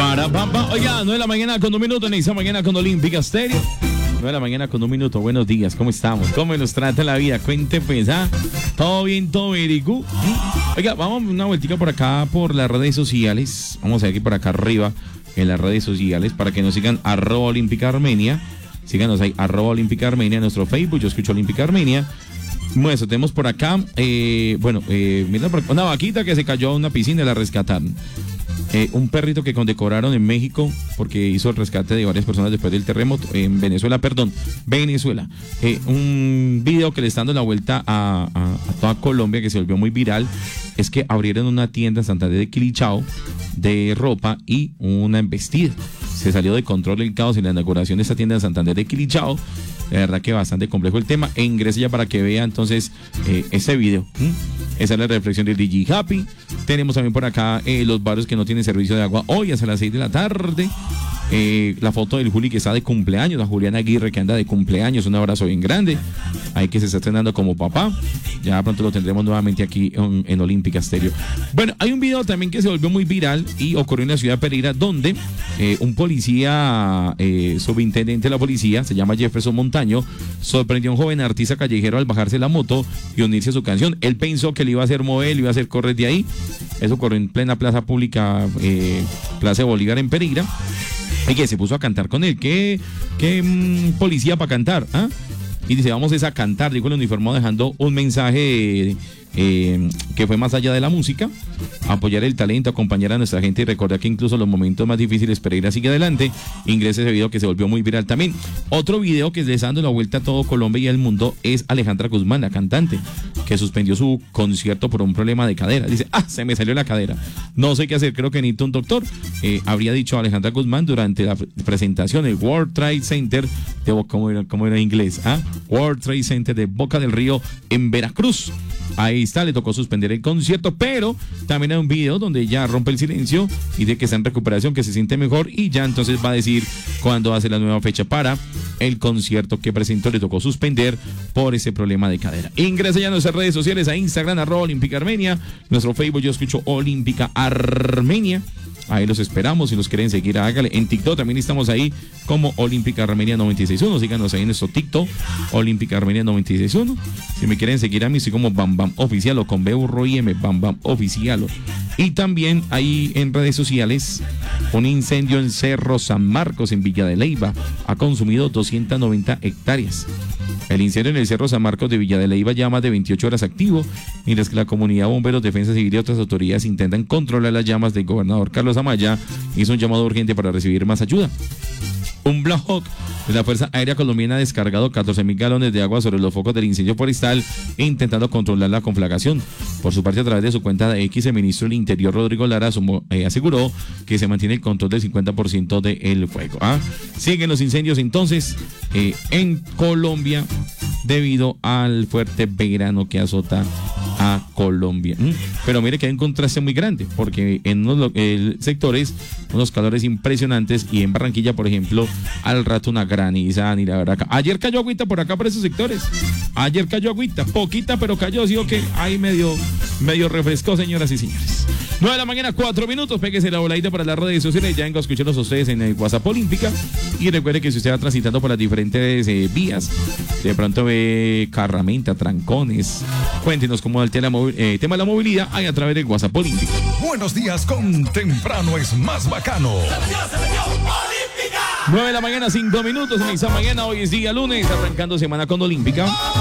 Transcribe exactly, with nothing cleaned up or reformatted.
Para, pampa. Oiga, nueve de la mañana con un minuto, en esa mañana con Olímpica Stereo. nueve de la mañana con un minuto. Buenos días, ¿cómo estamos? ¿Cómo nos trata la vida? Cuente pues, ¿ah? ¿Todo bien, todo very good? Oiga, vamos una vueltica por acá por las redes sociales. Vamos a ver aquí por acá arriba en las redes sociales para que nos sigan arroba Olímpica Armenia. Síganos ahí, arroba Olímpica Armenia en nuestro Facebook. Yo escucho Olímpica Armenia. Bueno, eso tenemos por acá, eh, bueno, eh, mira, por acá, una vaquita que se cayó a una piscina y la rescataron. Eh, un perrito que condecoraron en México porque hizo el rescate de varias personas después del terremoto, en Venezuela, perdón, Venezuela. Eh, un video que le está dando la vuelta a, a, a toda Colombia, que se volvió muy viral, es que abrieron una tienda en Santander de Quilichao de ropa y una embestida. Se salió de control el caos en la inauguración de esta tienda en Santander de Quilichao. La verdad que bastante complejo el tema. E ingrese ya para que vea entonces eh, ese video. ¿Mm? Esa es la reflexión del D J Happy. Tenemos también por acá eh, los barrios que no tienen servicio de agua hoy hasta las seis de la tarde. Eh, la foto del Juli que está de cumpleaños, la Juliana Aguirre que anda de cumpleaños, un abrazo bien grande, ahí que se está estrenando como papá, ya pronto lo tendremos nuevamente aquí en, en Olímpica Stereo. Bueno, hay un video también que se volvió muy viral y ocurrió en la ciudad de Pereira, donde eh, un policía, eh, subintendente de la policía, se llama Jefferson Montaño, sorprendió a un joven artista callejero al bajarse la moto y unirse a su canción. Él pensó que le iba a hacer mover, le iba a hacer correr de ahí. Eso ocurrió en plena plaza pública, eh, Plaza de Bolívar en Pereira. Y que se puso a cantar con él. ¿Qué, qué mmm, policía para cantar? ¿Ah? Y dice, vamos es a cantar, dijo el uniformado, dejando un mensaje eh, que fue más allá de la música, apoyar el talento, acompañar a nuestra gente y recordar que incluso en los momentos más difíciles Pereira sigue adelante. Ingrese ese video que se volvió muy viral también. Otro video que le está dando la vuelta a todo Colombia y el mundo es Alejandra Guzmán, la cantante, que suspendió su concierto por un problema de cadera. Dice, ah, se me salió la cadera, no sé qué hacer, creo que necesito un doctor. Eh, habría dicho Alejandra Guzmán durante la presentación del World Trade Center de, ¿cómo era, cómo era en inglés? ¿Ah? World Trade Center de Boca del Río en Veracruz. Ahí está, le tocó suspender el concierto, pero también hay un video donde ella rompe el silencio y dice que está en recuperación, que se siente mejor y ya entonces va a decir cuándo hace la nueva fecha para el concierto que presentó. Le tocó suspender por ese problema de cadera. Ingresa ya a nuestras redes sociales, a Instagram, arroba Olímpica Armenia, nuestro Facebook, yo escucho Olímpica Armenia. Ahí los esperamos, si los quieren seguir, hágale. En TikTok también estamos ahí como Olímpica Armenia noventa y seis punto uno. Síganos ahí en nuestro TikTok, Olímpica Armenia noventa y seis punto uno. Si me quieren seguir a mí, soy como Bam Bam Oficial o con B Burro y M, Bam Bam Oficial. Y también ahí en redes sociales, un incendio en Cerro San Marcos, en Villa de Leyva, ha consumido doscientas noventa hectáreas. El incendio en el Cerro San Marcos de Villa de Leyva ya más de veintiocho horas activo, mientras que la comunidad, bomberos, defensa civil y otras autoridades intentan controlar las llamas. Del gobernador Carlos Amaya hizo un llamado urgente para recibir más ayuda. Un Black Hawk de la Fuerza Aérea Colombiana ha descargado catorce mil galones de agua sobre los focos del incendio forestal, intentando controlar la conflagración. Por su parte, a través de su cuenta de X, el ministro del Interior, Rodrigo Lara, sumo, eh, aseguró que se mantiene el control del cincuenta por ciento del fuego. ¿Ah? Siguen los incendios entonces eh, en Colombia debido al fuerte verano que azota a Colombia. ¿Mm? Pero mire que hay un contraste muy grande, porque en unos eh, sectores, unos calores impresionantes, y en Barranquilla, por ejemplo, al rato una graniza, ni la verdad. Ayer cayó agüita por acá, por esos sectores. Ayer cayó agüita, poquita, pero cayó, sí o que ahí medio, medio refrescó, señoras y señores. nueve de la mañana, cuatro minutos, péguese la voladita para las redes sociales, ya vengo a escucharlos a ustedes en el WhatsApp Olímpica, y recuerde que si usted va transitando por las diferentes eh, vías, de pronto ve carramenta, trancones, cuéntenos cómo el tema, eh, tema de la movilidad ahí a través del WhatsApp Olímpica. Buenos días con Temprano es más bacano. nueve de la mañana, cinco minutos en esa mañana, hoy es día lunes, arrancando semana con Olímpica.